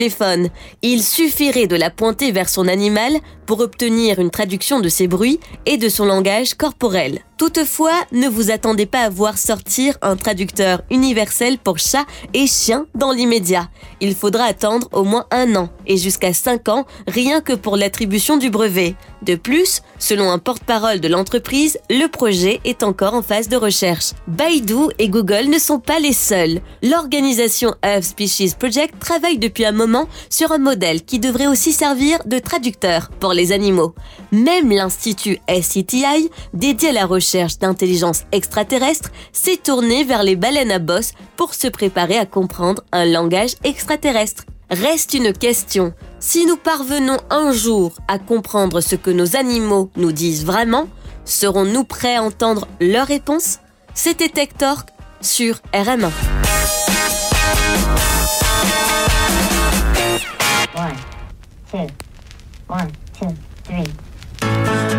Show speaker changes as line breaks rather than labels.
téléphone. Il suffirait de la pointer vers son animal pour obtenir une traduction de ses bruits et de son langage corporel. Toutefois, ne vous attendez pas à voir sortir un traducteur universel pour chat et chien dans l'immédiat. Il faudra attendre au moins 1 an et jusqu'à 5 ans rien que pour l'attribution du brevet. De plus, selon un porte-parole de l'entreprise, le projet est encore en phase de recherche. Baidu et Google ne sont pas les seuls. L'organisation Earth Species Project travaille depuis un moment sur un modèle qui devrait aussi servir de traducteur pour les animaux. Même l'Institut SETI, dédié à la recherche d'intelligence extraterrestre, s'est tourné vers les baleines à bosse pour se préparer à comprendre un langage extraterrestre. Reste une question. Si nous parvenons un jour à comprendre ce que nos animaux nous disent vraiment, serons-nous prêts à entendre leurs réponses ? C'était Tech Talk sur RM1.
1, 2, 1, 2.